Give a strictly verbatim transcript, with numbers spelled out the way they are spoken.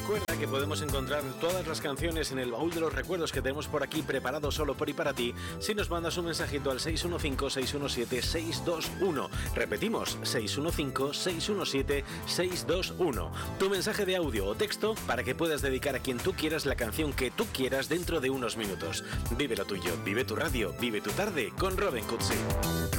Recuerda que podemos encontrar todas las canciones en el baúl de los recuerdos que tenemos por aquí preparado solo por y para ti si nos mandas un mensajito al seis uno cinco, seis uno siete, seis dos uno. Repetimos, seis uno cinco, seis uno siete, seis dos uno. Tu mensaje de audio o texto para que puedas dedicar a quien tú quieras la canción que tú quieras dentro de unos minutos. Vive lo tuyo, vive tu radio, vive tu tarde con Robin Cutsi.